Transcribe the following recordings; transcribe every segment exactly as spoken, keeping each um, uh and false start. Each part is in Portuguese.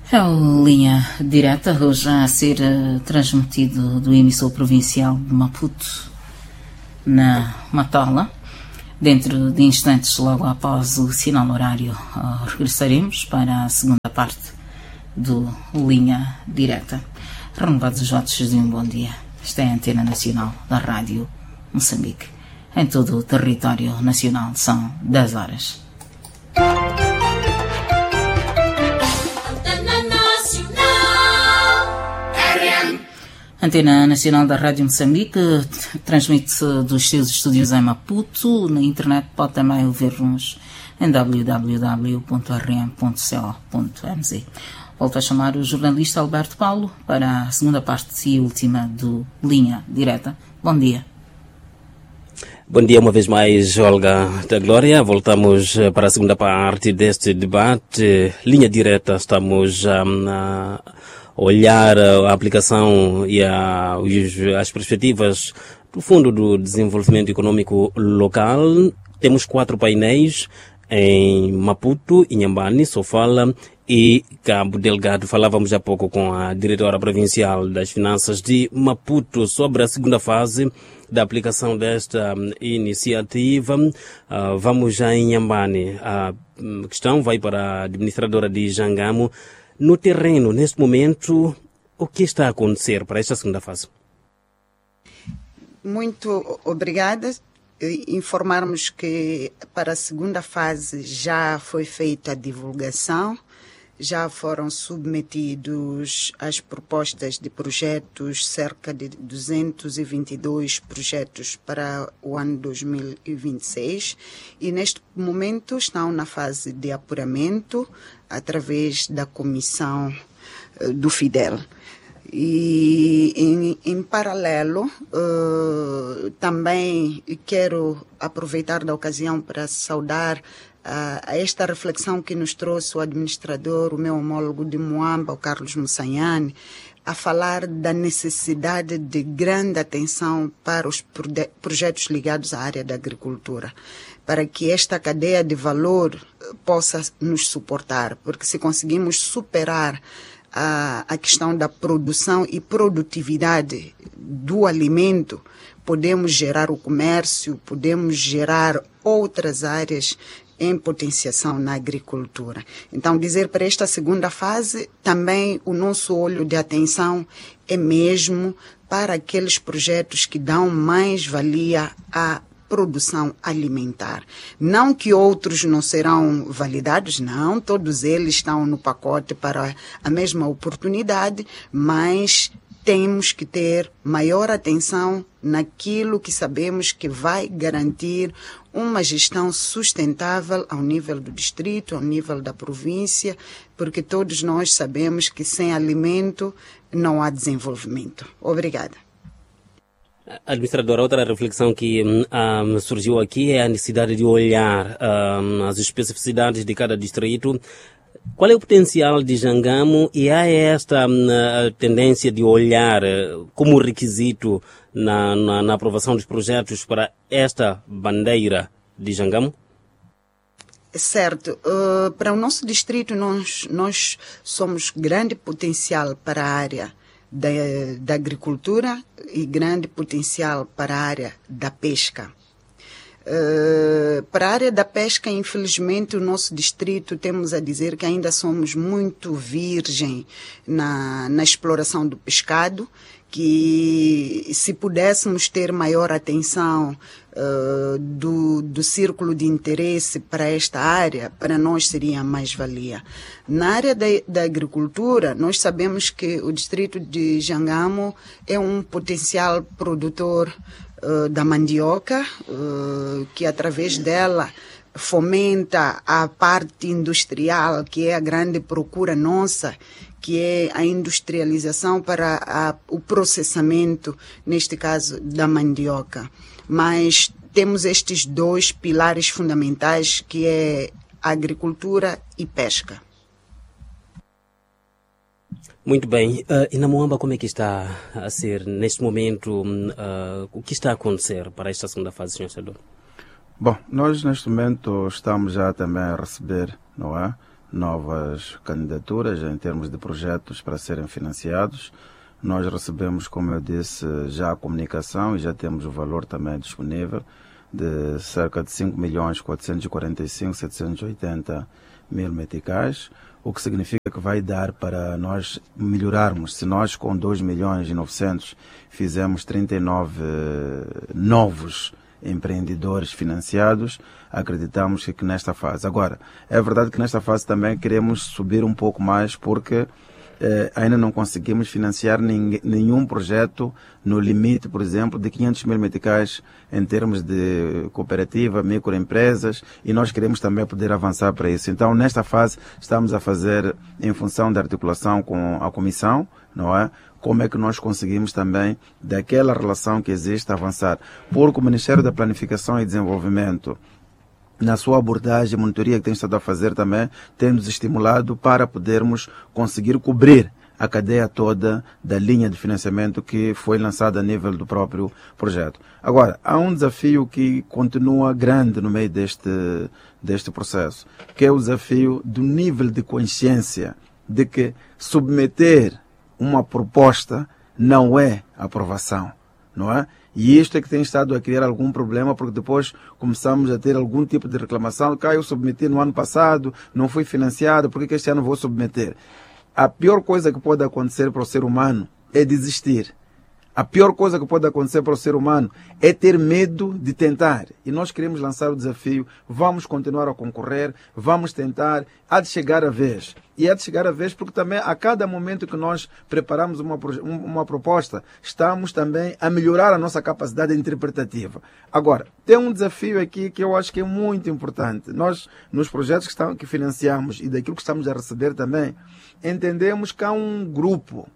É o Linha Direta, hoje a ser uh, transmitido do emissor provincial de Maputo, na Matola. Dentro de instantes, logo após o sinal horário, uh, regressaremos para a segunda parte do Linha Direta. Renovados os votos de um bom dia. Esta é a Antena Nacional da Rádio Moçambique. Em todo o território nacional são dez horas. Antena Nacional da Rádio Moçambique transmite-se dos seus estúdios em Maputo. Na internet pode também ouvir-nos em w w w ponto r m ponto co ponto m z. Volto a chamar o jornalista Alberto Paulo para a segunda parte e última do Linha Direta. Bom dia. Bom dia uma vez mais, Olga da Glória. Voltamos para a segunda parte deste debate. Linha Direta, estamos um, a olhar a aplicação e a, as perspectivas do Fundo do Desenvolvimento Econômico Local. Temos quatro painéis em Maputo, Inhambane, Sofala e Cabo Delgado. Falávamos há pouco com a diretora provincial das Finanças de Maputo sobre a segunda fase da aplicação desta um, iniciativa. Uh, vamos já em Inhambane. A um, questão vai para a administradora de Jangamo. No terreno, neste momento, o que está a acontecer para esta segunda fase? Muito obrigada. Informarmos que para a segunda fase já foi feita a divulgação, já foram submetidos as propostas de projetos, cerca de duzentos e vinte e dois projetos para o ano dois mil e vinte e seis, e neste momento estão na fase de apuramento através da comissão uh, do Fidel. E em, em paralelo, uh, também quero aproveitar da ocasião para saudar uh, a esta reflexão que nos trouxe o administrador, o meu homólogo de Moamba, o Carlos Mossanyane, a falar da necessidade de grande atenção para os projetos ligados à área da agricultura, para que esta cadeia de valor possa nos suportar, porque se conseguimos superar A, a questão da produção e produtividade do alimento, podemos gerar o comércio, podemos gerar outras áreas em potenciação na agricultura. Então, dizer para esta segunda fase, também o nosso olho de atenção é mesmo para aqueles projetos que dão mais valia à produção alimentar. Não que outros não serão validados, não, todos eles estão no pacote para a mesma oportunidade, mas temos que ter maior atenção naquilo que sabemos que vai garantir uma gestão sustentável ao nível do distrito, ao nível da província, porque todos nós sabemos que sem alimento não há desenvolvimento. Obrigada. Administradora, outra reflexão que um, surgiu aqui é a necessidade de olhar um, as especificidades de cada distrito. Qual é o potencial de Jangamo e há esta um, tendência de olhar uh, como requisito na, na, na aprovação dos projetos para esta bandeira de Jangamo? Certo. Uh, para o nosso distrito, nós, nós somos grande potencial para a área Da, da agricultura e grande potencial para a área da pesca. Uh, para a área da pesca, infelizmente, o nosso distrito, temos a dizer que ainda somos muito virgem na, na exploração do pescado, que se pudéssemos ter maior atenção uh, do, do círculo de interesse para esta área, para nós seria mais valia. Na área da, da agricultura, nós sabemos que o distrito de Jangamo é um potencial produtor uh, da mandioca, uh, que através dela fomenta a parte industrial, que é a grande procura nossa, que é a industrialização para a, o processamento, neste caso, da mandioca. Mas temos estes dois pilares fundamentais, que é a agricultura e pesca. Muito bem. Uh, e na Moamba, como é que está a ser, neste momento, uh, o que está a acontecer para esta segunda fase, senhor Senador? Bom, nós neste momento estamos já também a receber, não é, novas candidaturas em termos de projetos para serem financiados. Nós recebemos, como eu disse, já a comunicação e já temos o valor também disponível de cerca de cinco milhões quatrocentos e quarenta e cinco mil setecentos e oitenta mil meticais, o que significa que vai dar para nós melhorarmos. Se nós com dois milhões e novecentos fizemos trinta e nove novos empreendedores financiados, acreditamos que, que nesta fase. Agora, é verdade que nesta fase também queremos subir um pouco mais porque eh, ainda não conseguimos financiar ninguém, nenhum projeto no limite, por exemplo, de quinhentos mil meticais em termos de cooperativa, microempresas, e nós queremos também poder avançar para isso. Então, nesta fase, estamos a fazer, em função da articulação com a Comissão, não é? Como é que nós conseguimos também, daquela relação que existe, avançar. Porque o Ministério da Planificação e Desenvolvimento, na sua abordagem, a monitoria que tem estado a fazer também, tem nos estimulado para podermos conseguir cobrir a cadeia toda da linha de financiamento que foi lançada a nível do próprio projeto. Agora, há um desafio que continua grande no meio deste, deste processo, que é o desafio do nível de consciência de que submeter uma proposta não é aprovação, não é? E isto é que tem estado a criar algum problema, porque depois começamos a ter algum tipo de reclamação, que ah, eu submeti no ano passado, não fui financiado, por que este ano vou submeter? A pior coisa que pode acontecer para o ser humano é desistir. A pior coisa que pode acontecer para o ser humano é ter medo de tentar. E nós queremos lançar o desafio, vamos continuar a concorrer, vamos tentar, há de chegar a vez. E há de chegar a vez porque também a cada momento que nós preparamos uma, uma proposta, estamos também a melhorar a nossa capacidade interpretativa. Agora, tem um desafio aqui que eu acho que é muito importante. Nós, nos projetos que, estão, que financiamos e daquilo que estamos a receber também, entendemos que há um grupo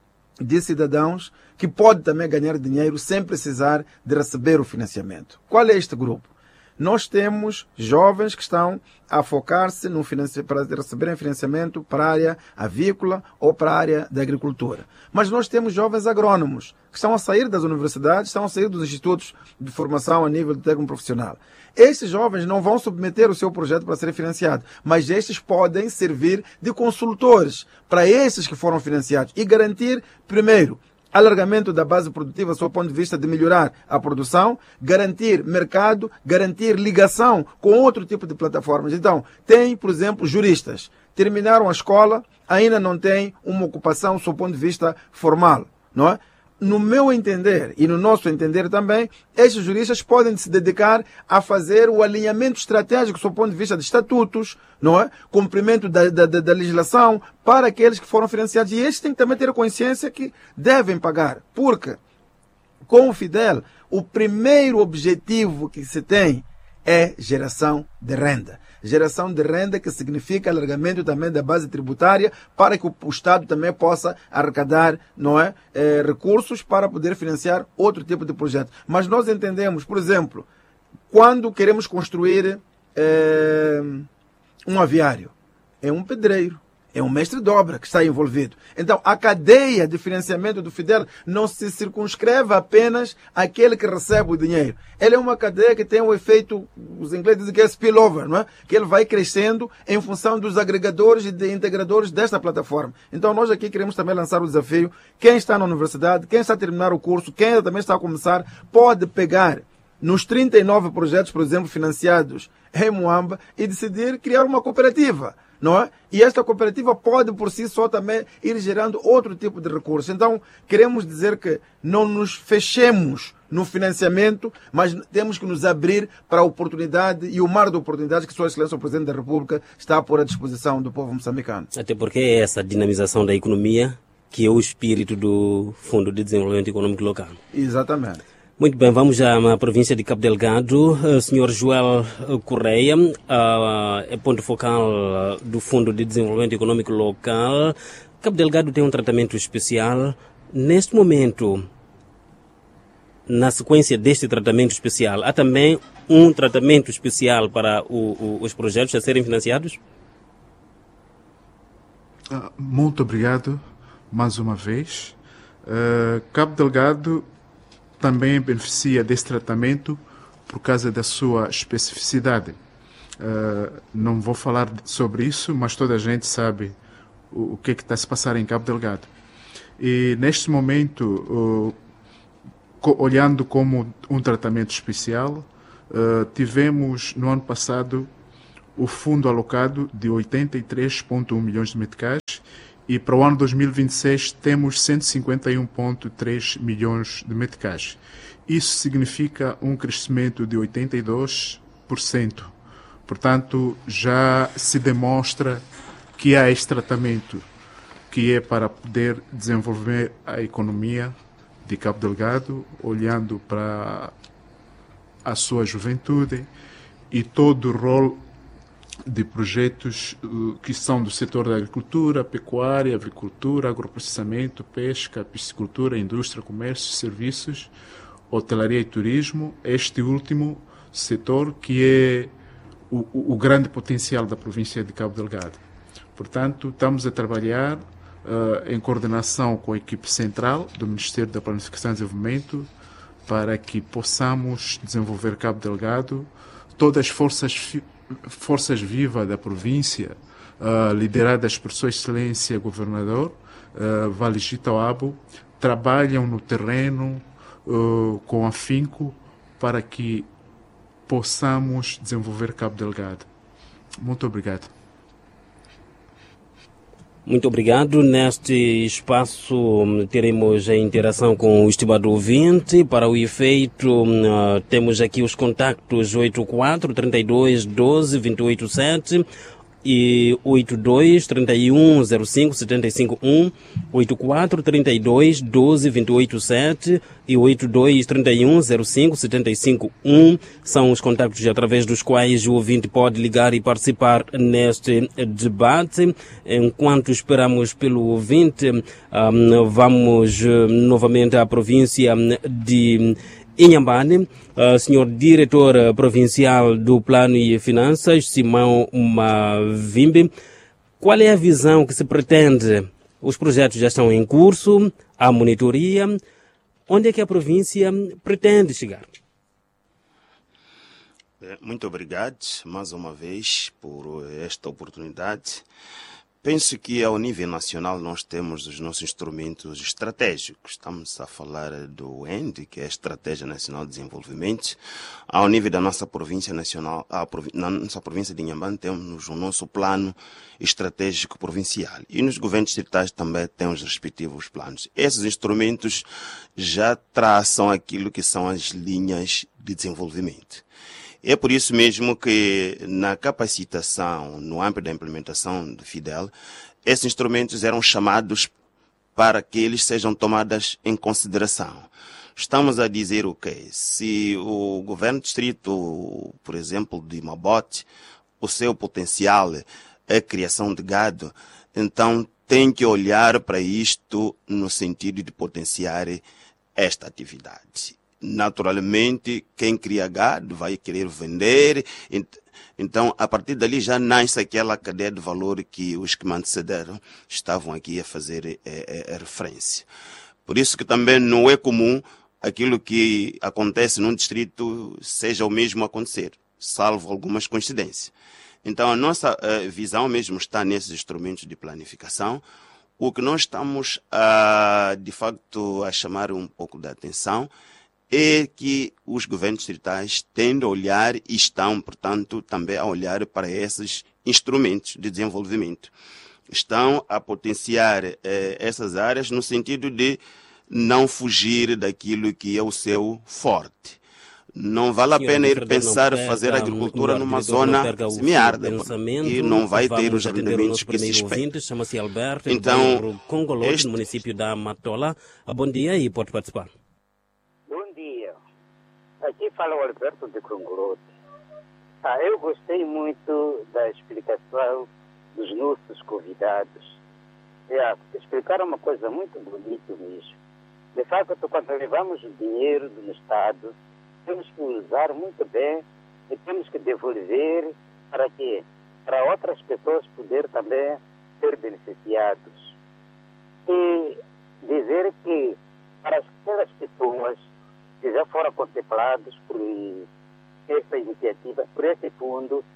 de cidadãos que pode também ganhar dinheiro sem precisar de receber o financiamento. Qual é este grupo? Nós temos jovens que estão a focar-se no financi... para receberem financiamento para a área avícola ou para a área da agricultura. Mas nós temos jovens agrônomos que estão a sair das universidades, estão a sair dos institutos de formação a nível de técnico profissional. Estes jovens não vão submeter o seu projeto para ser financiado, mas estes podem servir de consultores para esses que foram financiados e garantir, primeiro, alargamento da base produtiva, sob o ponto de vista de melhorar a produção, garantir mercado, garantir ligação com outro tipo de plataformas. Então, tem, por exemplo, juristas. Terminaram a escola, ainda não têm uma ocupação sob o ponto de vista formal, não é? No meu entender e no nosso entender também, estes juristas podem se dedicar a fazer o alinhamento estratégico sob o ponto de vista de estatutos, não é? Cumprimento da, da, da legislação para aqueles que foram financiados. E estes têm que também ter a consciência que devem pagar. Porque, com o Fidel, o primeiro objetivo que se tem é geração de renda. Geração de renda que significa alargamento também da base tributária para que o Estado também possa arrecadar, não é, eh, recursos para poder financiar outro tipo de projeto. Mas nós entendemos, por exemplo, quando queremos construir eh, um aviário, é um pedreiro, é um mestre de obra que está envolvido. Então, a cadeia de financiamento do Fidel não se circunscreve apenas àquele que recebe o dinheiro. Ele é uma cadeia que tem um efeito, os ingleses dizem que é spillover, não é? Que ele vai crescendo em função dos agregadores e de integradores desta plataforma. Então, nós aqui queremos também lançar o desafio. Quem está na universidade, quem está a terminar o curso, quem também está a começar, pode pegar nos trinta e nove projetos, por exemplo, financiados em Moamba e decidir criar uma cooperativa. Não é? E esta cooperativa pode por si só também ir gerando outro tipo de recursos. Então, queremos dizer que não nos fechemos no financiamento, mas temos que nos abrir para a oportunidade e o mar de oportunidades que Sua Excelência o Presidente da República está a pôr à disposição do povo moçambicano. Até porque é essa dinamização da economia que é o espírito do Fundo de Desenvolvimento Econômico Local. Exatamente. Muito bem, vamos já à província de Cabo Delgado. O senhor Joel Correia, uh, é ponto focal do Fundo de Desenvolvimento Econômico Local. Cabo Delgado tem um tratamento especial. Neste momento, na sequência deste tratamento especial, há também um tratamento especial para o, o, os projetos a serem financiados? Uh, muito obrigado, mais uma vez. Uh, Cabo Delgado também beneficia desse tratamento por causa da sua especificidade. Uh, não vou falar sobre isso, mas toda a gente sabe o, o que é que está a se passar em Cabo Delgado. E neste momento, uh, co- olhando como um tratamento especial, uh, tivemos no ano passado o fundo alocado de oitenta e três vírgula um milhões de meticais e para o ano dois mil e vinte e seis temos cento e cinquenta e um vírgula três milhões de meticais. Isso significa um crescimento de oitenta e dois por cento. Portanto, já se demonstra que há este tratamento que é para poder desenvolver a economia de Cabo Delgado, olhando para a sua juventude e todo o rol de projetos uh, que são do setor da agricultura, pecuária, avicultura, agroprocessamento, pesca, piscicultura, indústria, comércio, serviços, hotelaria e turismo. Este último setor que é o, o, o grande potencial da província de Cabo Delgado. Portanto, estamos a trabalhar uh, em coordenação com a equipe central do Ministério da Planificação e Desenvolvimento para que possamos desenvolver Cabo Delgado. Todas as forças, forças vivas da província, uh, lideradas por Sua Excelência Governador uh, Valigita Abo, trabalham no terreno uh, com afinco para que possamos desenvolver Cabo Delgado. Muito obrigado. Muito obrigado. Neste espaço teremos a interação com o estimado ouvinte. Para o efeito, uh, temos aqui os contactos oito quatro, trinta e dois, doze, vinte e oito, sete e oito dois, trinta e um, zero cinco, setenta e cinco, um, oito quatro, trinta e dois, doze, vinte e oito, sete e oito dois, trinta e um, zero cinco, setenta e cinco, um são os contactos através dos quais o ouvinte pode ligar e participar neste debate. Enquanto esperamos pelo ouvinte, um, vamos uh, novamente à província de Inhambane. Uh, senhor Diretor Provincial do Plano e Finanças, Simão Mavimbi, qual é a visão que se pretende? Os projetos já estão em curso, há monitoria. Onde é que a província pretende chegar? Muito obrigado, mais uma vez, por esta oportunidade. Penso que ao nível nacional nós temos os nossos instrumentos estratégicos. Estamos a falar do E N D, que é a Estratégia Nacional de Desenvolvimento. Ao nível da nossa província nacional, a provi- na nossa província de Inhambane, temos o nosso plano estratégico provincial. E nos governos distritais também temos os respectivos planos. Esses instrumentos já traçam aquilo que são as linhas de desenvolvimento. É por isso mesmo que na capacitação, no âmbito da implementação do Fidel, esses instrumentos eram chamados para que eles sejam tomados em consideração. Estamos a dizer o quê? Se o governo distrito, por exemplo, de Mabote, o seu potencial é a criação de gado, então tem que olhar para isto no sentido de potenciar esta atividade. Naturalmente, quem cria gado vai querer vender. Então, a partir dali já nasce aquela cadeia de valor que os que me antecederam estavam aqui a fazer é, é, referência. Por isso que também não é comum aquilo que acontece num distrito seja o mesmo acontecer, salvo algumas coincidências. Então, a nossa uh, visão mesmo está nesses instrumentos de planificação. O que nós estamos, uh, de facto, a chamar um pouco da atenção é que os governos distritais tendem a olhar e estão, portanto, também a olhar para esses instrumentos de desenvolvimento. Estão a potenciar eh, essas áreas no sentido de não fugir daquilo que é o seu forte. Não vale a pena ir pensar fazer agricultura numa zona semiárida e não vai ter os rendimentos que se espera. Chama-se Alberto, então, Congolete, este... no município da Matola. Bom dia e pode participar. Aqui fala o Alberto de Congolete. Ah, eu gostei muito da explicação dos nossos convidados. É, explicaram uma coisa muito bonita mesmo. De facto, quando levamos o dinheiro do Estado, temos que usar muito bem e temos que devolver para quê? Para outras pessoas poderem também ser beneficiados. E dizer que para aquelas pessoas que já foram contemplados por essa iniciativa, por esse fundo,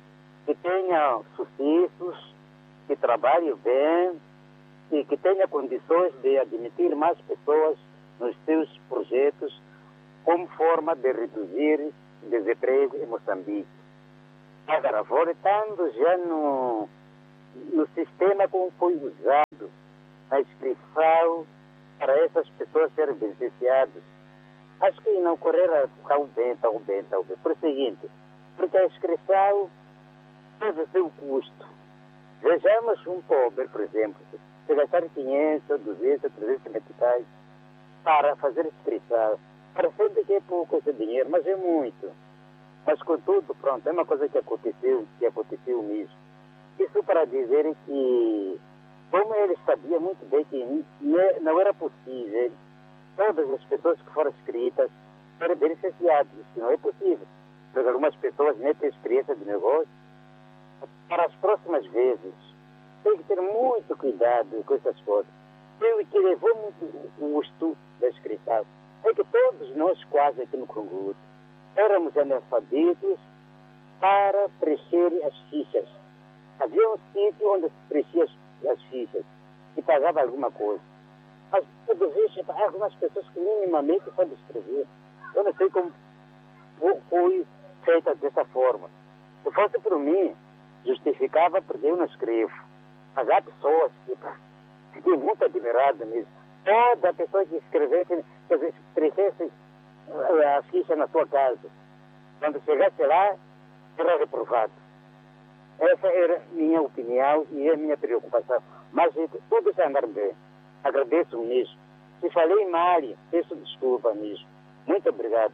que tenha sucessos, que trabalhe bem e que tenha condições de admitir mais pessoas nos seus projetos como forma de reduzir desemprego em Moçambique. Agora, voltando já no, no sistema como foi usado a inscrição para essas pessoas serem beneficiadas, acho que não correr tão bem, tão bem, tão bem. Por o seguinte, porque a inscrição teve o seu custo. Vejamos um pobre, por exemplo, se gastar quinhentos, duzentos, trezentos meticais para fazer inscrição. Parece que é pouco esse dinheiro, mas é muito. Mas, contudo, pronto, é uma coisa que aconteceu, que aconteceu mesmo. Isso para dizer que, como ele sabia muito bem que não era possível todas as pessoas que foram inscritas serem beneficiadas, isso não é possível. Porque algumas pessoas nem têm experiência de negócio. Para as próximas vezes, tem que ter muito cuidado com essas coisas. O que levou muito o custo da inscrição é que todos nós quase aqui no Congo éramos analfabetos para preencher as fichas. Havia um sítio onde se preenchia as, as fichas e pagava alguma coisa. Mas, por vezes, há algumas pessoas que minimamente sabem escrever. Eu não sei como foi feita dessa forma. Se fosse por mim, justificava porque eu não escrevo. Mas há pessoas que fiquei muito admirado mesmo. Toda pessoa que escrevesse, que preenchesse a ficha na sua casa, quando chegasse lá, era reprovado. Essa era a minha opinião e a minha preocupação. Mas tudo está andando bem. Agradeço mesmo. Se falei mal, peço desculpa mesmo. Muito obrigado.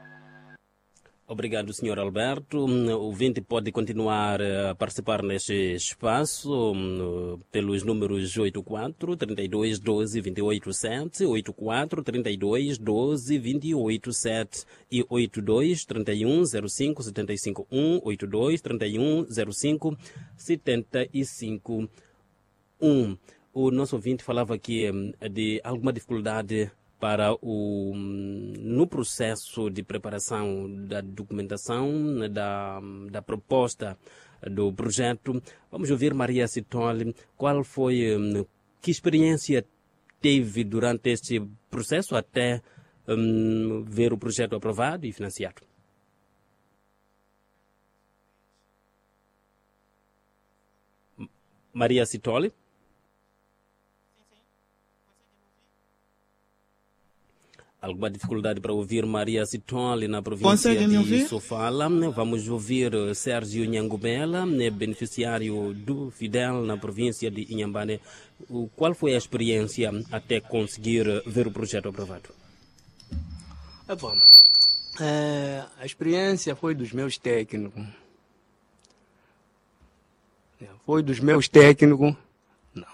Obrigado, senhor Alberto. O ouvinte pode continuar a participar neste espaço pelos números oito quatro, trinta e dois, doze, vinte e oito, sete, oito quatro, trinta e dois, doze, vinte e oito, sete e oito dois, trinta e um, zero cinco, setenta e cinco, um, oito dois, trinta e um, zero cinco, setenta e cinco, um. O nosso ouvinte falava aqui de alguma dificuldade para o, no processo de preparação da documentação, da, da proposta do projeto. Vamos ouvir Maria Sitoli. Qual foi, que experiência teve durante este processo até um, ver o projeto aprovado e financiado? Maria Sitoli. Alguma dificuldade para ouvir Maria Sitoli na província de Sofala. Vamos ouvir Sérgio Nhangubela, beneficiário do Fidel na província de Inhambane. Qual foi a experiência até conseguir ver o projeto aprovado? É bom. É, a experiência foi dos meus técnicos. Foi dos meus técnicos. Não.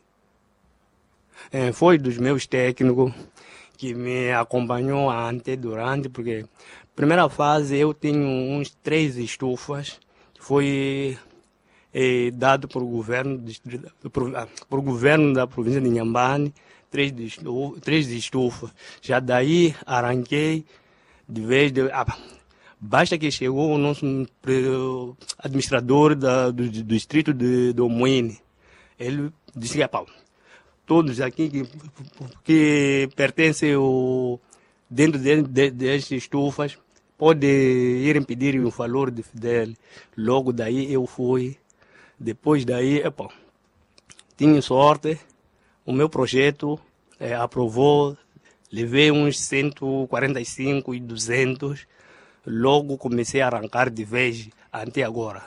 É, foi dos meus técnicos que me acompanhou antes, durante, porque primeira fase eu tenho uns três estufas que foi eh, dado por governo por, por governo da província de Inhambane, três, três estufas. Já daí arranquei de vez de ah, basta que chegou o nosso administrador da, do, do distrito de do Moine. Ele disse que pau. Todos aqui que, que pertencem ao, dentro de, de, destas estufas podem ir pedir o valor de Fidel. Logo daí eu fui. Depois daí, epa, tinha sorte. O meu projeto é, aprovou. Levei uns cento e quarenta e cinco e duzentos. Logo comecei a arrancar de vez até agora.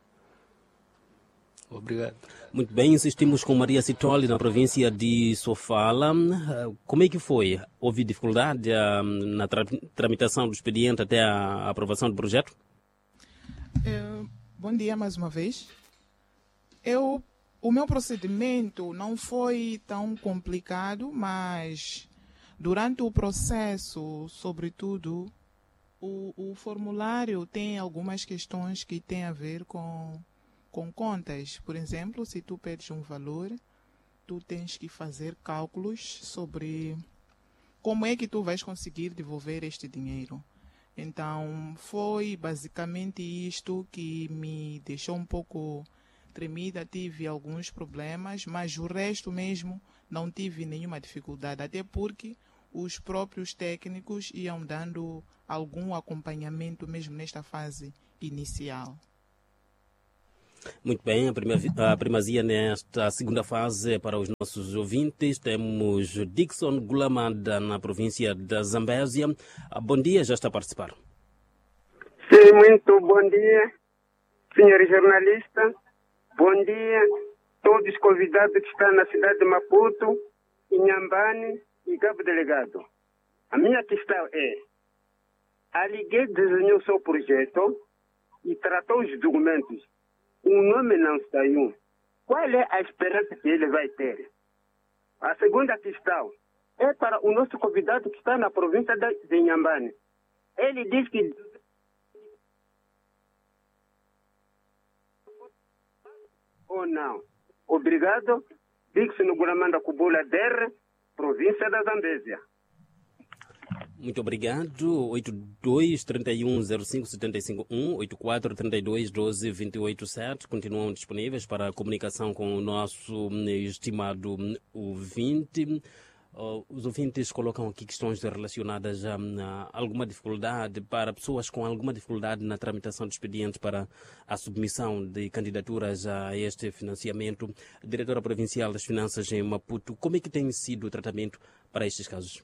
Obrigado. Muito bem, insistimos com Maria Sitoli na província de Sofala. Como é que foi? Houve dificuldade uh, na tra tramitação do expediente até a aprovação do projeto? É, bom dia mais uma vez. Eu, o meu procedimento não foi tão complicado, mas durante o processo, sobretudo, o, o formulário tem algumas questões que têm a ver com com contas. Por exemplo, se tu pedes um valor, tu tens que fazer cálculos sobre como é que tu vais conseguir devolver este dinheiro. Então, foi basicamente isto que me deixou um pouco tremida. Tive alguns problemas, mas o resto mesmo não tive nenhuma dificuldade, até porque os próprios técnicos iam dando algum acompanhamento mesmo nesta fase inicial. Muito bem, a, prima, a primazia nesta segunda fase para os nossos ouvintes. Temos Dixon Gulamada na província da Zambésia. Bom dia, já está a participar. Sim, muito bom dia, senhor jornalista. Bom dia a todos os convidados que estão na cidade de Maputo, Inhambane e Cabo Delegado. A minha questão é, a Ligue desenhou seu projeto e tratou os documentos. O nome não saiu. Qual é a esperança que ele vai ter? A segunda questão é para o nosso convidado que está na província de Inhambane. Ele diz que ou não. Obrigado. Dixon Gulamanda Kubula Der, província da Zambésia. Muito obrigado. oito dois, três um, zero cinco, sete cinco um, oito quatro, três dois, doze, vinte e oito, sete. Continuam disponíveis para comunicação com o nosso estimado ouvinte. Uh, os ouvintes colocam aqui questões relacionadas a, a alguma dificuldade para pessoas com alguma dificuldade na tramitação de expedientes para a submissão de candidaturas a este financiamento. Diretora Provincial das Finanças em Maputo, como é que tem sido o tratamento para estes casos?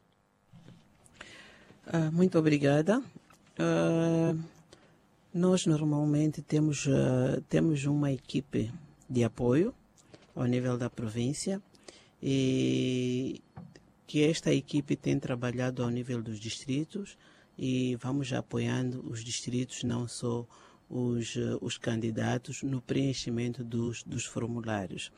Uh, muito obrigada. Uh, nós normalmente temos, uh, temos uma equipe de apoio ao nível da província e que esta equipe tem trabalhado ao nível dos distritos e vamos apoiando os distritos, não só os, uh, os candidatos, no preenchimento dos, dos formulários.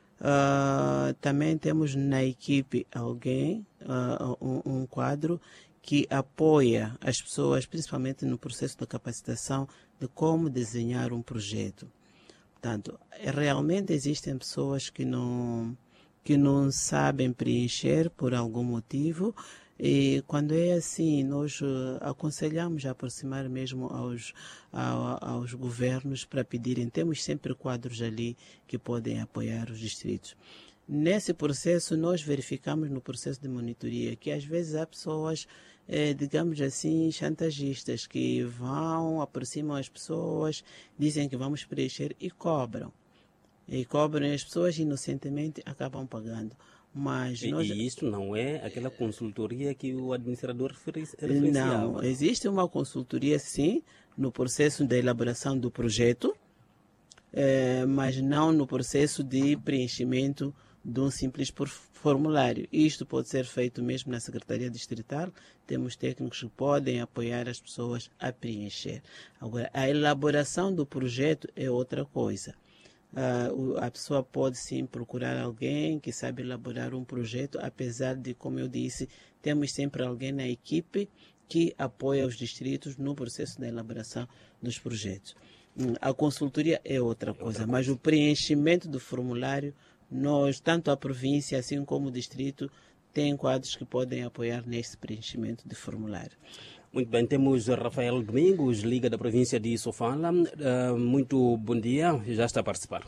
Uh, também temos na equipe alguém, uh, um, um quadro que apoia as pessoas, principalmente no processo da capacitação, de como desenhar um projeto. Portanto, realmente existem pessoas que não, que não sabem preencher por algum motivo, e quando é assim, nós uh, aconselhamos a aproximar mesmo aos, ao, aos governos para pedirem. Temos sempre quadros ali que podem apoiar os distritos. Nesse processo, nós verificamos no processo de monitoria que às vezes há pessoas, eh, digamos assim, chantagistas, que vão, aproximam as pessoas, dizem que vamos preencher e cobram. E cobram e as pessoas inocentemente acabam pagando. Mas e, nós... e isto não é aquela consultoria que o administrador referenciava? Não, existe uma consultoria sim, no processo da elaboração do projeto, eh, mas não no processo de preenchimento de um simples formulário. Isto pode ser feito mesmo na Secretaria Distrital. Temos técnicos que podem apoiar as pessoas a preencher. Agora, a elaboração do projeto é outra coisa. Uh, a pessoa pode sim procurar alguém que sabe elaborar um projeto, apesar de, como eu disse, temos sempre alguém na equipe que apoia os distritos no processo da elaboração dos projetos. Hum, a consultoria é outra coisa, mas o preenchimento do formulário, nós, tanto a província assim como o distrito, tem quadros que podem apoiar nesse preenchimento de formulário. Muito bem, temos Rafael Domingos, Liga da província de Sofala. Uh, muito bom dia, já está a participar.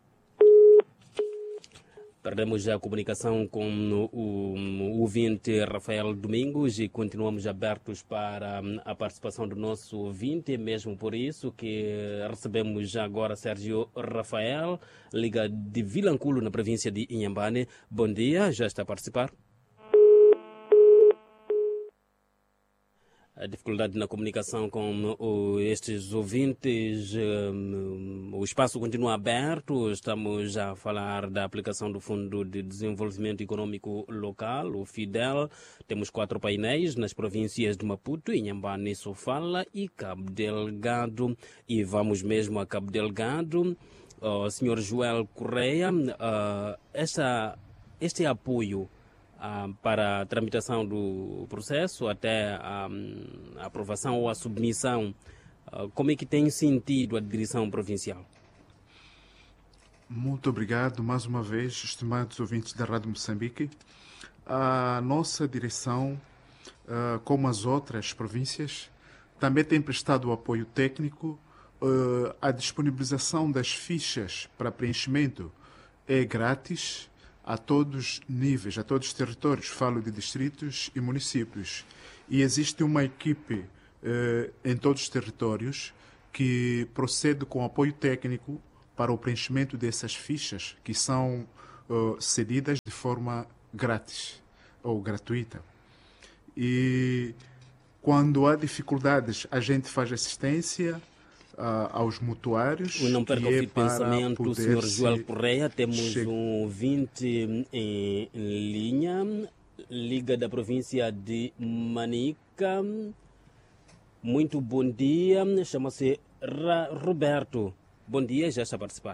Perdemos já a comunicação com o, o ouvinte Rafael Domingos e continuamos abertos para a participação do nosso ouvinte, mesmo por isso que recebemos já agora Sérgio Rafael, Liga de Vilanculo, na província de Inhambane. Bom dia, já está a participar. A dificuldade na comunicação com o, estes ouvintes, um, o espaço continua aberto. Estamos a falar da aplicação do Fundo de Desenvolvimento Econômico Local, o FIDEL. Temos quatro painéis nas províncias de Maputo, Inhambane, Sofala e Cabo Delgado. E vamos mesmo a Cabo Delgado. O senhor Joel Correia, uh, esta, este apoio Uh, para a tramitação do processo até a, a aprovação ou a submissão, uh, como é que tem sentido a direção provincial? Muito obrigado mais uma vez, estimados ouvintes da Rádio Moçambique. A nossa direção, uh, como as outras províncias, também tem prestado o apoio técnico. Uh, a disponibilização das fichas para preenchimento é grátis a todos os níveis, a todos os territórios, falo de distritos e municípios. E existe uma equipe uh, em todos os territórios que procede com apoio técnico para o preenchimento dessas fichas, que são uh, cedidas de forma grátis ou gratuita. E quando há dificuldades, a gente faz assistência Uh, aos mutuários. Não perca o é fio de pensamento, o senhor Joel Correia. Temos che... um ouvinte em linha, Liga da província de Manica. Muito bom dia, chama-se Roberto. Bom dia, já está a participar.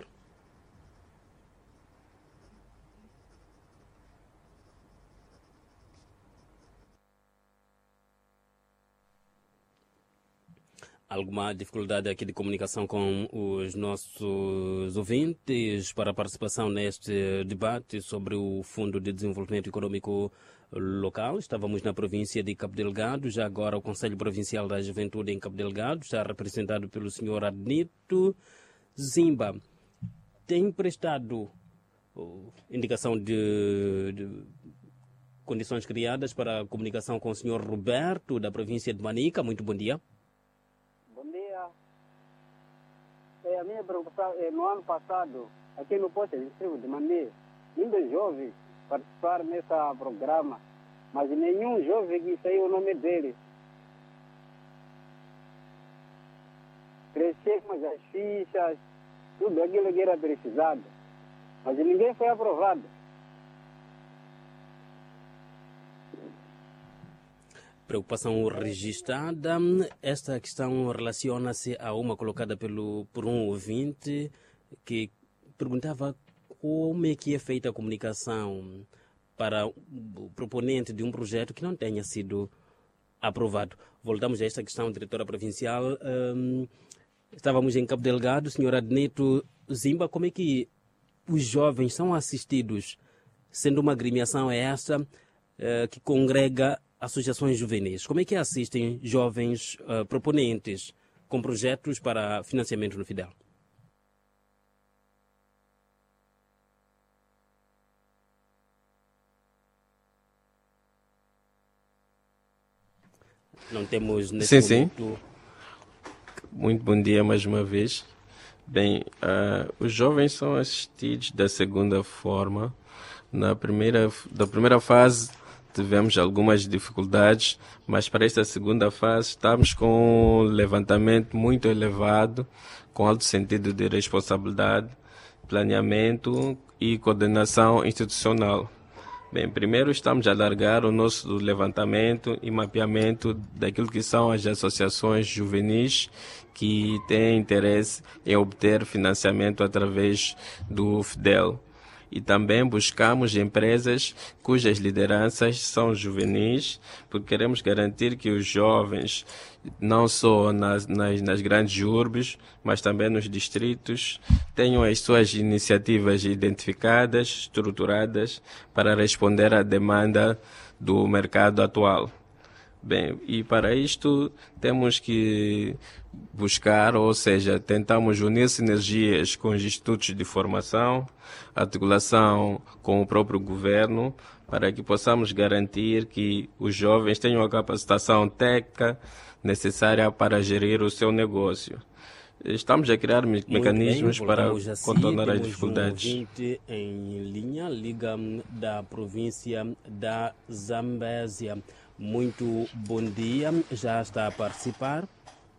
Alguma dificuldade aqui de comunicação com os nossos ouvintes para a participação neste debate sobre o Fundo de Desenvolvimento Econômico Local. Estávamos na província de Cabo Delgado, já agora o Conselho Provincial da Juventude em Cabo Delgado está representado pelo senhor Adnito Zimba. Tem prestado uh, indicação de, de condições criadas para a comunicação com o senhor Roberto, da província de Manica. Muito bom dia. A minha preocupação é no ano passado, aqui no posto distrito de Mané, muitos jovens participaram nesse programa, mas nenhum jovem que saiu o nome dele. Crescemos as fichas, tudo aquilo que era precisado, mas ninguém foi aprovado. Preocupação registrada. Esta questão relaciona-se a uma colocada pelo, por um ouvinte que perguntava como é que é feita a comunicação para o proponente de um projeto que não tenha sido aprovado. Voltamos a esta questão, diretora provincial. Um, estávamos em Cabo Delgado, senhor Adneto Zimba, como é que os jovens são assistidos, sendo uma agremiação essa uh, que congrega associações juvenis? Como é que assistem jovens uh, proponentes com projetos para financiamento no Fidel? Não temos nesse sim, momento... Sim. Muito bom dia mais uma vez. Bem, uh, os jovens são assistidos da segunda forma. Na primeira, da primeira fase tivemos algumas dificuldades, mas para esta segunda fase estamos com um levantamento muito elevado, com alto sentido de responsabilidade, planeamento e coordenação institucional. Bem, primeiro estamos a alargar o nosso levantamento e mapeamento daquilo que são as associações juvenis que têm interesse em obter financiamento através do Fidel. E também buscamos empresas cujas lideranças são juvenis, porque queremos garantir que os jovens, não só nas, nas, nas grandes urbes, mas também nos distritos, tenham as suas iniciativas identificadas, estruturadas, para responder à demanda do mercado atual. Bem, e para isto temos que buscar, ou seja, tentamos unir sinergias com os institutos de formação, articulação com o próprio governo, para que possamos garantir que os jovens tenham a capacitação técnica necessária para gerir o seu negócio. Estamos a criar me mecanismos bem, para assim, contornar as temos dificuldades. Um ouvinte em linha, Liga da província da Zambésia. Muito bom dia, já está a participar.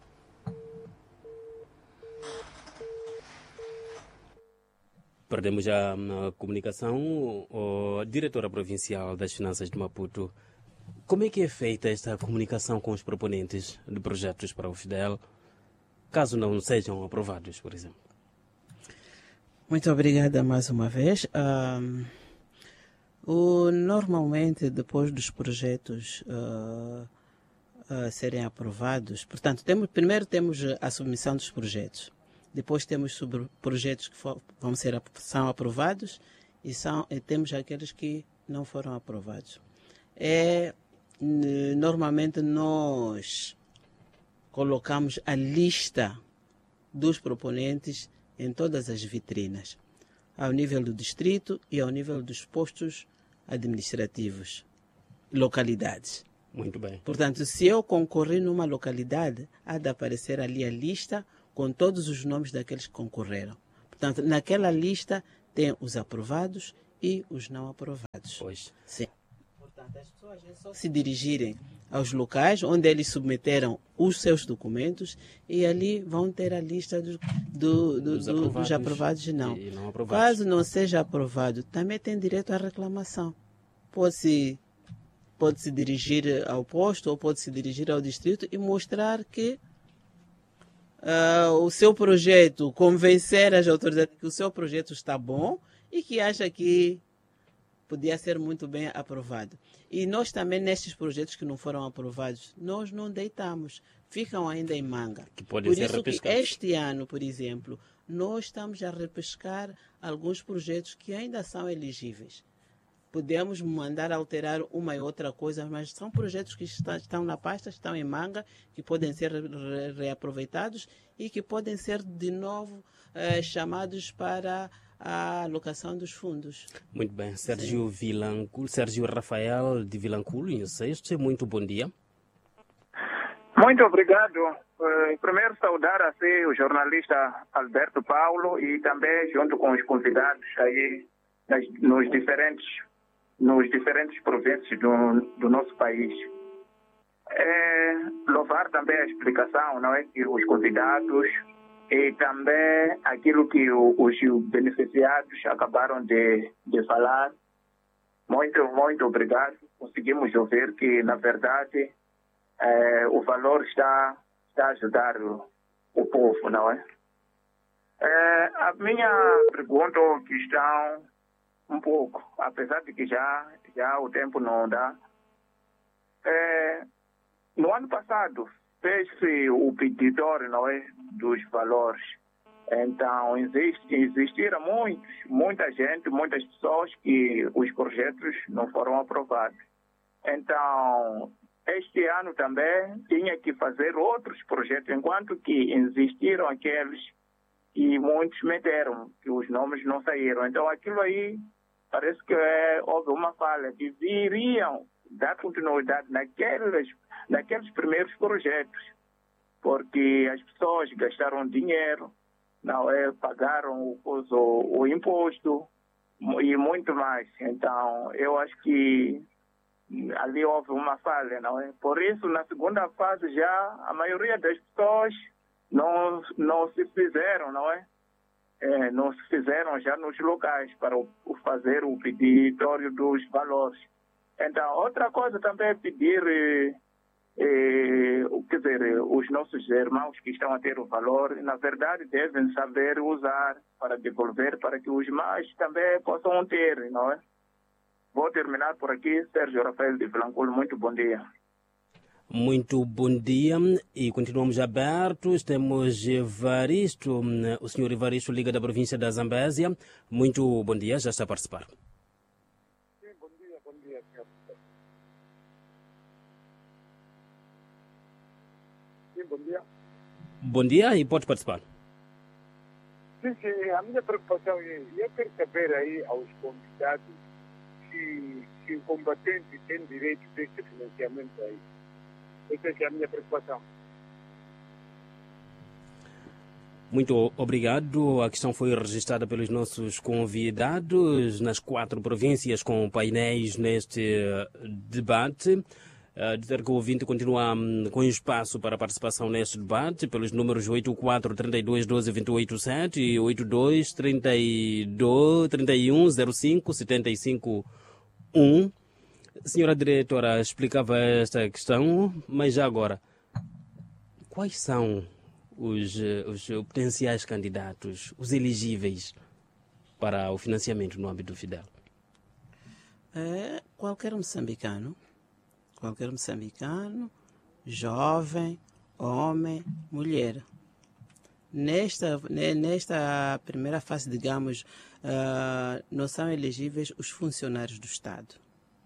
Perdemos já a comunicação. O diretora provincial das Finanças de Maputo, como é que é feita esta comunicação com os proponentes de projetos para o Fidel, caso não sejam aprovados, por exemplo? Muito obrigada mais uma vez. Um, o, normalmente, depois dos projetos uh, uh, serem aprovados, portanto, temos, primeiro temos a submissão dos projetos. Depois temos sobre projetos que for, vão ser são aprovados e, são, e temos aqueles que não foram aprovados. É, normalmente nós colocamos a lista dos proponentes em todas as vitrinas, ao nível do distrito e ao nível dos postos administrativos, localidades. Muito bem. Portanto, se eu concorrer numa localidade, há de aparecer ali a lista com todos os nomes daqueles que concorreram. Portanto, naquela lista tem os aprovados e os não aprovados. Pois. Sim. Portanto, as pessoas só se dirigirem aos locais onde eles submeteram os seus documentos e ali vão ter a lista do, do, do, dos, do, aprovados dos aprovados e não. E não aprovados. Caso não seja aprovado, também tem direito à reclamação. Pode-se pode se dirigir ao posto ou pode se dirigir ao distrito e mostrar que uh, o seu projeto, convencer as autoridades que o seu projeto está bom e que acha que podia ser muito bem aprovado. E nós também, nestes projetos que não foram aprovados, nós não deitamos, ficam ainda em manga. Que podem por ser isso repescados. que este ano, por exemplo, nós estamos a repescar alguns projetos que ainda são elegíveis. Podemos mandar alterar uma e outra coisa, mas são projetos que está, estão na pasta, estão em manga, que podem ser re, reaproveitados e que podem ser de novo eh, chamados para a alocação dos fundos. Muito bem. Sérgio Vilanculo, Sérgio Rafael de Vilanculo, em Sexto, muito bom dia. Muito obrigado. Uh, primeiro saudar a si o jornalista Alberto Paulo e também junto com os convidados aí nas, nos diferentes nos diferentes províncias do, do nosso país. É, louvar também a explicação, não é, que os convidados e também aquilo que o, os beneficiados acabaram de, de falar. Muito, muito obrigado. Conseguimos ouvir que, na verdade, é, o valor está, está a ajudar o, o povo, não é? é? A minha pergunta ou questão, um pouco, apesar de que já, já o tempo não dá. É, no ano passado, fez-se o peditório, não é, dos valores. Então, existe, existiram muitos, muita gente, muitas pessoas que os projetos não foram aprovados. Então, este ano também tinha que fazer outros projetos, enquanto que existiram aqueles que muitos meteram, que os nomes não saíram. Então, aquilo aí parece que é, houve uma falha, que viriam dar continuidade naqueles, naqueles primeiros projetos, porque as pessoas gastaram dinheiro, não é, pagaram o, o, o imposto e muito mais. Então, eu acho que ali houve uma falha, não é? Por isso, na segunda fase já, a maioria das pessoas não, não se fizeram, não é? É, não se fizeram já nos locais para o, o fazer o peditório dos valores. Então, outra coisa também é pedir, eh, eh, quer dizer, os nossos irmãos que estão a ter o valor, na verdade, devem saber usar para devolver, para que os mais também possam ter, não é? Vou terminar por aqui. Sérgio Rafael de Vilanculo, muito bom dia. Muito bom dia e continuamos abertos. Temos Evaristo, o senhor Evaristo Liga da província da Zambésia. Muito bom dia, já está a participar. Sim, bom dia, bom dia, senhor. Sim, bom dia. Bom dia e pode participar. Sim, sim, a minha preocupação é, eu quero saber aí aos convidados se, se o combatente tem direito desse financiamento aí. Essa é a minha preocupação. Muito obrigado. A questão foi registrada pelos nossos convidados nas quatro províncias com painéis neste debate. Uh, dizer que o ouvinte continua um, com espaço para participação neste debate pelos números oito quatro, trinta e dois, doze, vinte e oito, sete e oito dois, trinta e dois, trinta e um, zero cinco, setenta e cinco, um. Senhora diretora, explicava esta questão, mas já agora, quais são os, os potenciais candidatos, os elegíveis para o financiamento no âmbito do Fidel? É, qualquer moçambicano, qualquer moçambicano, jovem, homem, mulher. Nesta, nesta primeira fase, digamos, uh, não são elegíveis os funcionários do Estado.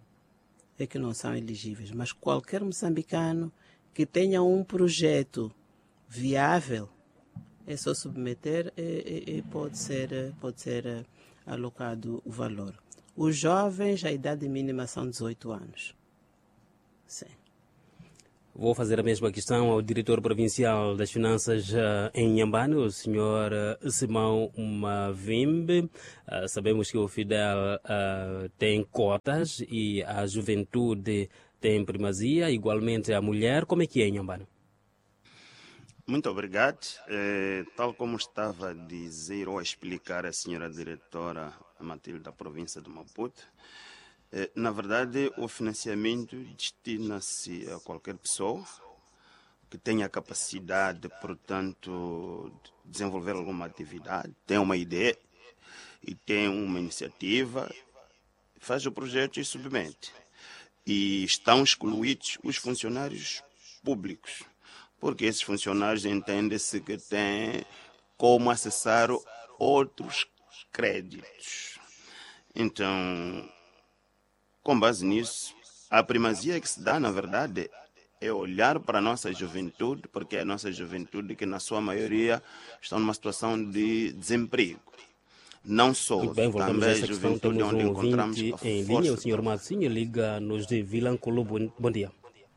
É que não são elegíveis, mas qualquer moçambicano que tenha um projeto viável, é só submeter e, e, e pode ser, pode ser alocado o valor. Os jovens, a idade mínima são dezoito anos. Sim. Vou fazer a mesma questão ao diretor provincial das finanças uh, em Inhambane, o senhor uh, Simão Mavimbe. Uh, sabemos que o Fidel uh, tem cotas e a juventude tem primazia, igualmente a mulher. Como é que é em Inhambane? Muito obrigado. Eh, tal como estava a dizer ou a explicar a senhora diretora Matilde da província de Maputo, eh, na verdade o financiamento destina-se a qualquer pessoa que tenha capacidade, portanto, de desenvolver alguma atividade, tem uma ideia e tem uma iniciativa, faz o projeto e submete. E estão excluídos os funcionários públicos, porque esses funcionários entendem-se que têm como acessar outros créditos. Então, com base nisso, a primazia que se dá, na verdade, é olhar para a nossa juventude, porque é a nossa juventude que, na sua maioria, está numa situação de desemprego. Não só, Muito bem, voltamos também a essa a questão. juventude Temos onde um encontramos ouvinte a em força linha, o senhor Marcinho, liga-nos de Vilanculo. Bom, bom dia.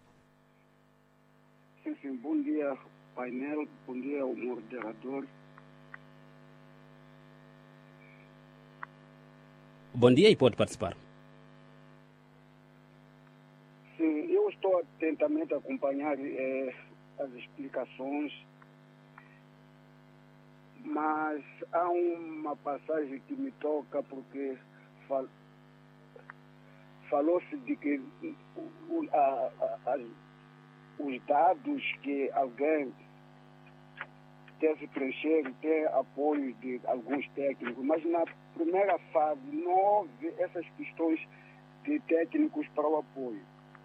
Sim, sim, bom dia, painel, bom dia ao moderador. Bom dia e pode participar. Sim, eu estou atentamente a acompanhar eh, as explicações, mas há uma passagem que me toca porque fal, falou-se de que o, a, a, a, os dados que alguém deve preencher tem apoio de alguns técnicos, mas na primeira fase não houve essas questões de técnicos para o apoio.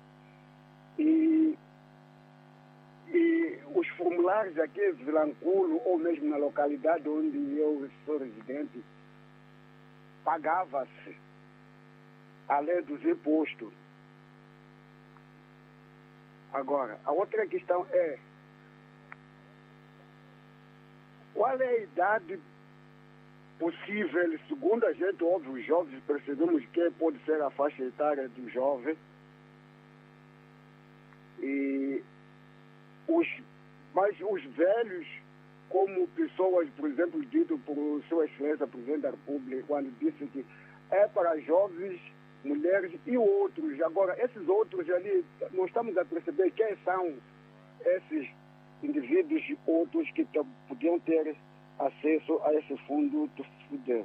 E, e os formulários aqui em Vilanculo, ou mesmo na localidade onde eu sou residente, pagava-se além dos impostos. Agora, a outra questão é qual é a idade possível, segundo a gente, óbvio, os jovens, percebemos que pode ser a faixa etária do jovem, e os, mas os velhos, como pessoas, por exemplo, dito por Sua Excelência Presidente da República, quando disse que é para jovens, mulheres e outros. Agora, esses outros ali, nós estamos a perceber quem são esses indivíduos outros que podiam ter acesso a esse fundo do FUDEL.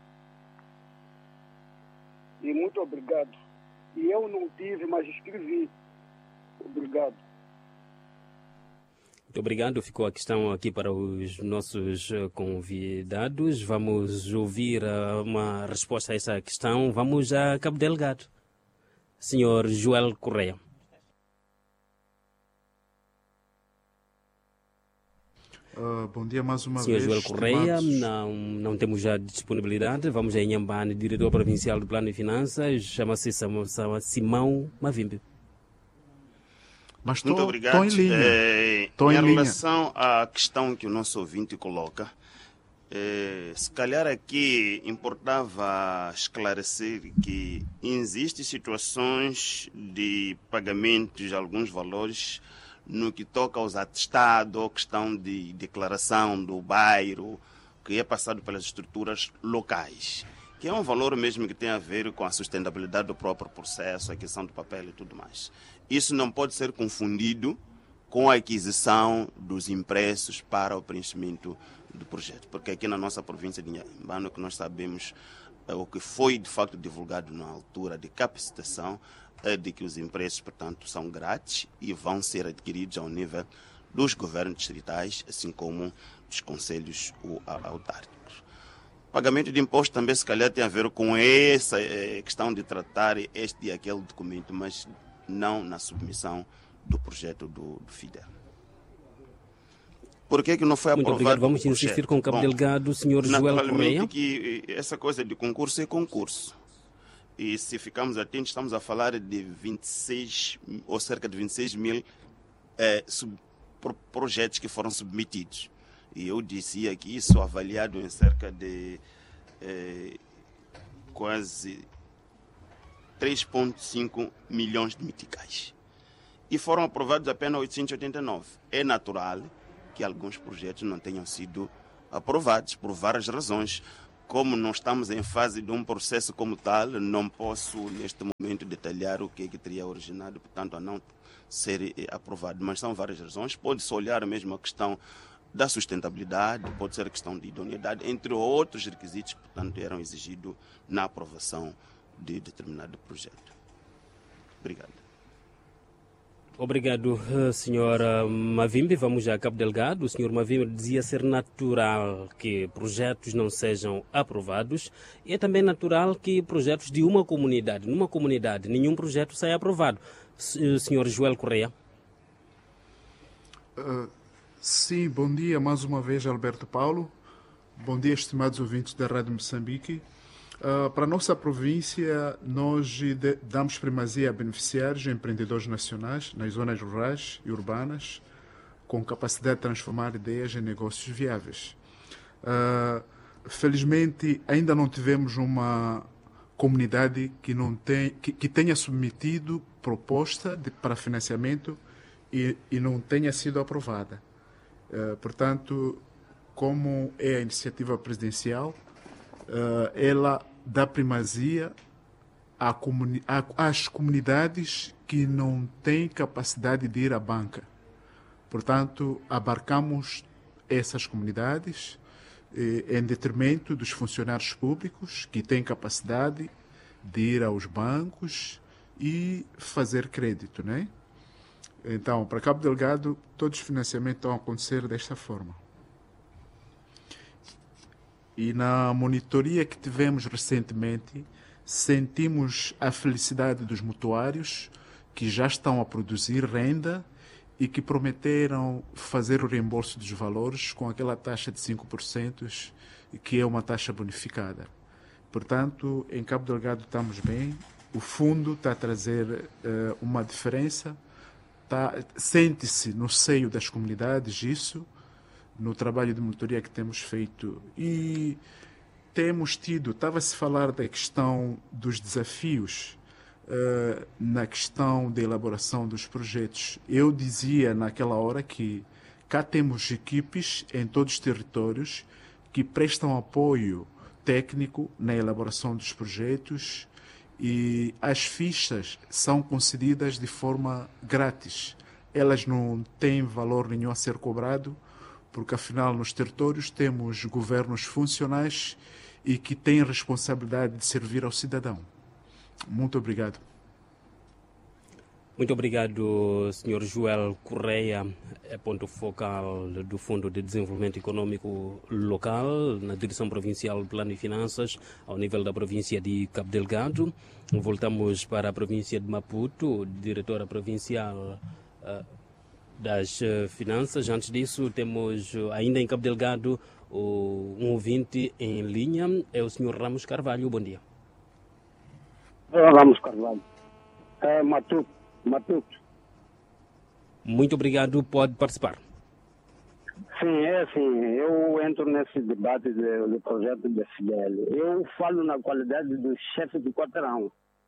E muito obrigado. E eu não tive, mas escrevi. Obrigado. Muito obrigado. Ficou a questão aqui para os nossos convidados. Vamos ouvir uma resposta a essa questão. Vamos a Cabo Delgado. Senhor Joel Correia. Uh, bom dia mais uma Senhor vez. Joel Correia, estimados... não, não temos já disponibilidade. Vamos a Inhambane, diretor provincial do Plano de Finanças. Chama-se Simão Mavimbe. Mas tô, Muito obrigado. Tô em linha. É, tô em, em relação linha. à questão que o nosso ouvinte coloca, é, se calhar aqui importava esclarecer que existem situações de pagamentos de alguns valores no que toca aos atestados, ou questão de declaração do bairro, que é passado pelas estruturas locais, que é um valor mesmo que tem a ver com a sustentabilidade do próprio processo, a aquisição do papel e tudo mais. Isso não pode ser confundido com a aquisição dos impressos para o preenchimento do projeto, porque aqui na nossa província de Inhambane, o que nós sabemos, é o que foi de facto divulgado na altura de capacitação, é de que os impressos, portanto, são grátis e vão ser adquiridos ao nível dos governos distritais, assim como dos conselhos autárquicos. O pagamento de imposto também, se calhar, tem a ver com essa questão de tratar este e aquele documento, mas não na submissão do projeto do, do FIDEL. Por que que não foi Muito aprovado? obrigado. Vamos insistir com o Cabo Bom, Delgado, o senhor Joel Correia. Que essa coisa de concurso é concurso. E se ficarmos atentos, estamos a falar de vinte e seis, ou cerca de vinte e seis mil eh, sub, pro projetos que foram submetidos. E eu dizia que isso avaliado em cerca de eh, quase três vírgula cinco milhões de meticais. E foram aprovados apenas oitocentos e oitenta e nove. É natural que alguns projetos não tenham sido aprovados por várias razões. Como não estamos em fase de um processo como tal, não posso neste momento detalhar o que é que teria originado, portanto, a não ser aprovado. Mas são várias razões. Pode-se olhar mesmo a questão da sustentabilidade, pode ser a questão de idoneidade, entre outros requisitos que, portanto, eram exigidos na aprovação de determinado projeto. Obrigado. Obrigado, senhora Mavimbi. Vamos a Cabo Delgado. O senhor Mavimbi dizia ser natural que projetos não sejam aprovados. E é também natural que projetos de uma comunidade, numa comunidade, nenhum projeto saia aprovado. senhor Joel Correia. Uh, sim, bom dia mais uma vez, Alberto Paulo. Bom dia, estimados ouvintes da Rádio Moçambique. Uh, para a nossa província, nós de, damos primazia a beneficiários e empreendedores nacionais nas zonas rurais e urbanas com capacidade de transformar ideias em negócios viáveis. Uh, felizmente, ainda não tivemos uma comunidade que, não tem, que, que tenha submetido proposta de, para financiamento e, e não tenha sido aprovada. Uh, portanto, como é a iniciativa presidencial, uh, ela dá primazia à comuni à, às comunidades que não têm capacidade de ir à banca. Portanto, abarcamos essas comunidades eh, em detrimento dos funcionários públicos que têm capacidade de ir aos bancos e fazer crédito, né? Então, para Cabo Delgado, todos os financiamentos estão a acontecer desta forma. E na monitoria que tivemos recentemente, sentimos a felicidade dos mutuários que já estão a produzir renda e que prometeram fazer o reembolso dos valores com aquela taxa de cinco por cento, que é uma taxa bonificada. Portanto, em Cabo Delgado estamos bem, o fundo está a trazer uh, uma diferença, tá, sente-se no seio das comunidades isso, no trabalho de monitoria que temos feito, e temos tido, estava-se a falar da questão dos desafios uh, na questão da elaboração dos projetos. Eu dizia naquela hora que cá temos equipes em todos os territórios que prestam apoio técnico na elaboração dos projetos e as fichas são concedidas de forma grátis. Elas não têm valor nenhum a ser cobrado, porque afinal nos territórios temos governos funcionais e que têm responsabilidade de servir ao cidadão. Muito obrigado. Muito obrigado, senhor Joel Correia, é ponto focal do Fundo de Desenvolvimento Econômico Local, na Direção Provincial de Plano e Finanças, ao nível da província de Cabo Delgado. Voltamos para a província de Maputo, diretora provincial uh, das uh, Finanças. Antes disso, temos uh, ainda em Cabo Delgado uh, um ouvinte em linha, é o senhor Ramos Carvalho. Bom dia. Ramos Carvalho. É, Maputo. Maputo. Muito obrigado, pode participar. Sim, é assim, eu entro nesse debate do, do projeto da Fidel. Eu falo na qualidade do chefe de quarteirão.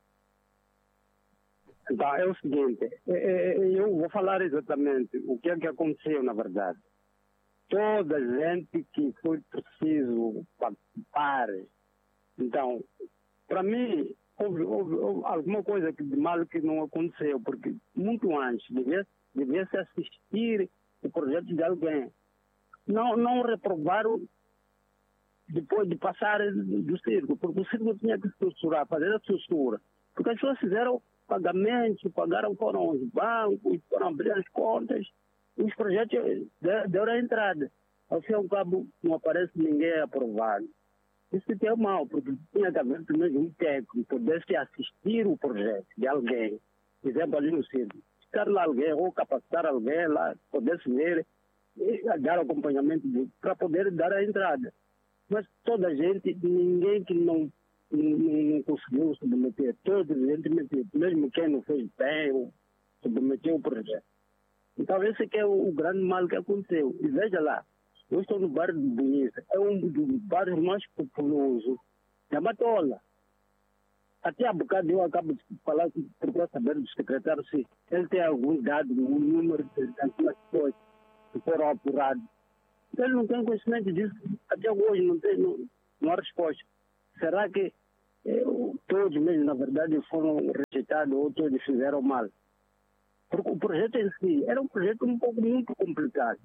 Então, é o seguinte, eu vou falar exatamente o que é que aconteceu, na verdade. Toda a gente que foi preciso participar. Então, para mim, Houve, houve, houve alguma coisa de mal que não aconteceu, porque muito antes devia, devia se assistir o projeto de alguém. Não, não reprovaram depois de passar do círculo, porque o círculo tinha que estruturar, fazer a estrutura. Porque as pessoas fizeram pagamentos, pagaram, foram aos bancos, foram abrir as contas, e os projetos deram a entrada. Ao fim e ao cabo, não aparece ninguém aprovado. Isso que é mal, porque tinha que haver primeiro um técnico que pudesse assistir o projeto de alguém, por exemplo, ali no centro. Ficar lá alguém ou capacitar alguém lá, pudesse ver e dar acompanhamento para poder dar a entrada. Mas toda a gente, ninguém que não, não, não conseguiu submeter, toda a gente, mesmo quem não fez bem, submeteu o projeto. Então esse é que é o, o grande mal que aconteceu. E veja lá, eu estou no bairro de Bonita, é um dos bairros mais populosos da Matola. Até há bocado eu acabo de falar, procurar saber do secretário se ele tem algum dado, um número de daquelas pessoas que foram apuradas. Ele não tem conhecimento disso, até hoje não, tem, não, não há resposta. Será que eh, todos mesmo, na verdade, foram rejeitados ou todos fizeram mal? Porque o projeto em si era um projeto um pouco muito complicado.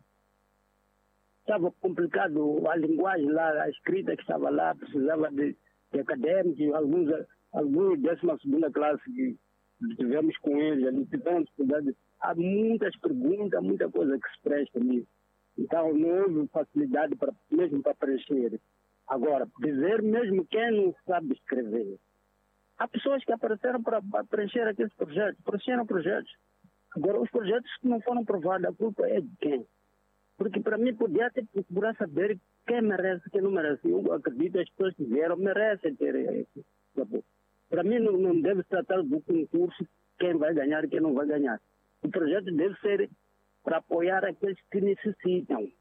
Estava complicado a linguagem lá, a escrita que estava lá, precisava de, de acadêmicos, alguns, alguns de décima segunda classe que tivemos com eles ali, tivemos dificuldade. Há muitas perguntas, muita coisa que se presta nisso. Então não houve facilidade para, mesmo para preencher. Agora, dizer mesmo quem não sabe escrever. Há pessoas que apareceram para, para preencher aqueles projetos, preencheram projetos. Agora, os projetos que não foram aprovados, a culpa é de quem? Porque para mim podia ter procurar saber quem merece, quem não merece. Eu acredito que as pessoas que vieram merecem ter esse apoio. Para mim não, não deve se tratar do concurso, quem vai ganhar e quem não vai ganhar. O projeto deve ser para apoiar aqueles que necessitam.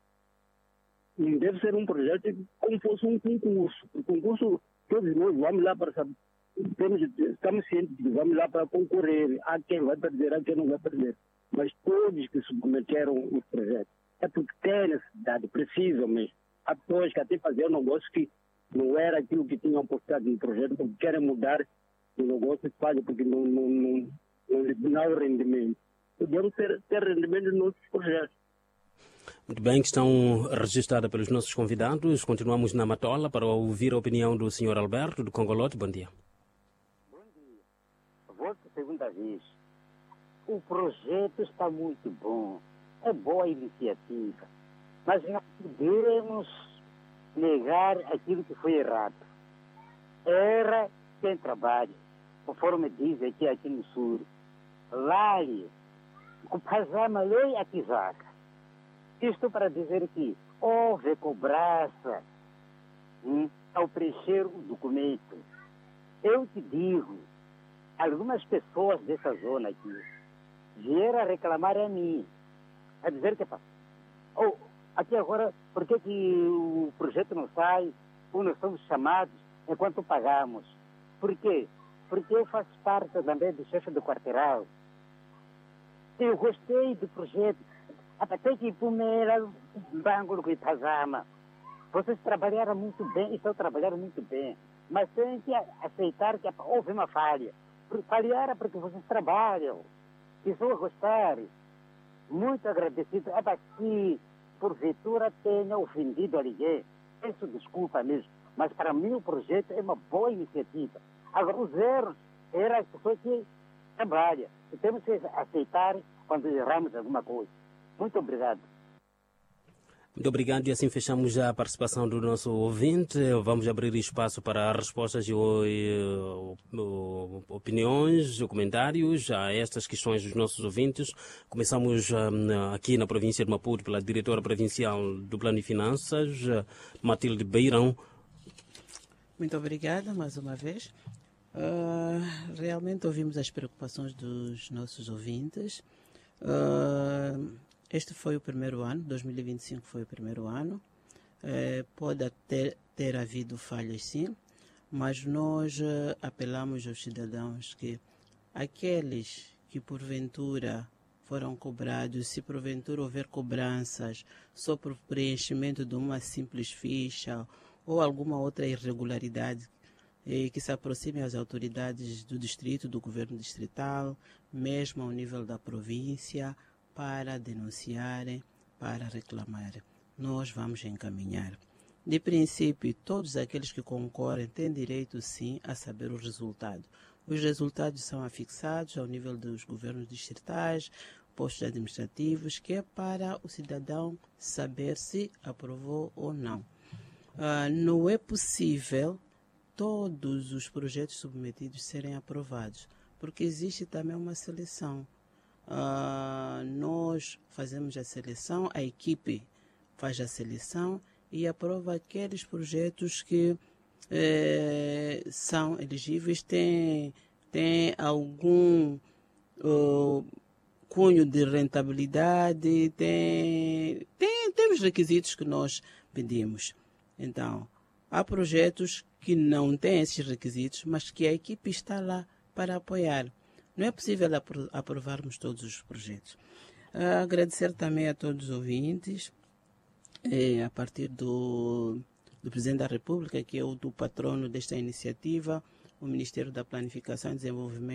Não deve ser um projeto como fosse um concurso. O concurso, todos nós vamos lá para saber. Temos, estamos cientes de que vamos lá para concorrer. Há quem vai perder, há quem não vai perder. Mas todos que submeteram os projetos é porque têm necessidade, precisam mesmo. Há pessoas que até faziam um negócio que não era aquilo que tinham postado no projeto, porque querem mudar o negócio que fazem, porque não, não, não, não, não há o rendimento. Podemos ter, ter rendimento nos nossos projetos. Muito bem, que estão registradas pelos nossos convidados. Continuamos na Matola para ouvir a opinião do senhor Alberto, do Congolote. Bom dia. Bom dia. Volto segunda vez. O projeto está muito bom. É boa a iniciativa. Mas não podemos negar aquilo que foi errado. Era quem trabalha, conforme diz aqui, aqui no sul. Lali, o Pazama lei a Tizaca. Isto para dizer que houve cobrança hum, ao preencher o documento. Eu te digo, algumas pessoas dessa zona aqui vieram a reclamar a mim, a dizer que oh, aqui agora, por que, que o projeto não sai, ou nós somos chamados enquanto pagamos? Por quê? Porque eu faço parte também do chefe do quarteirão. Eu gostei do projeto. Até que Pumera, Bangulo e Pazama. Vocês trabalharam muito bem, estão trabalhando muito bem. Mas tem que aceitar que houve uma falha. Falharam porque vocês trabalham. Estou a gostar. Muito agradecido. É que, porventura, tenha ofendido alguém. Peço desculpa mesmo. Mas para mim o projeto é uma boa iniciativa. Agora, os erros eram as pessoas que trabalham. E temos que aceitar quando erramos alguma coisa. Muito obrigado. Muito obrigado, e assim fechamos já a participação do nosso ouvinte. Vamos abrir espaço para respostas e, e opiniões, comentários a estas questões dos nossos ouvintes. Começamos um, aqui na província de Maputo pela diretora provincial do Plano e Finanças, Matilde Beirão. Muito obrigada mais uma vez. Uh, realmente ouvimos as preocupações dos nossos ouvintes. Uh, Este foi o primeiro ano, dois mil e vinte e cinco foi o primeiro ano. É, pode até ter havido falhas, sim, mas nós uh, apelamos aos cidadãos que aqueles que porventura foram cobrados, se porventura houver cobranças só por preenchimento de uma simples ficha ou alguma outra irregularidade, eh, que se aproximem às autoridades do distrito, do governo distrital, mesmo ao nível da província, para denunciarem, para reclamarem. Nós vamos encaminhar. De princípio, todos aqueles que concorrem têm direito, sim, a saber o resultado. Os resultados são afixados ao nível dos governos distritais, postos administrativos, que é para o cidadão saber se aprovou ou não. Uh, não é possível todos os projetos submetidos serem aprovados, porque existe também uma seleção. Uh, nós fazemos a seleção, a equipe faz a seleção e aprova aqueles projetos que eh, são elegíveis, têm tem algum uh, cunho de rentabilidade, tem, tem, tem os requisitos que nós pedimos. Então, há projetos que não têm esses requisitos, mas que a equipe está lá para apoiar. Não é possível apro- aprovarmos todos os projetos. Uh, agradecer também a todos os ouvintes, eh, a partir do, do Presidente da República, que é o do patrono desta iniciativa, o Ministério da Planificação e Desenvolvimento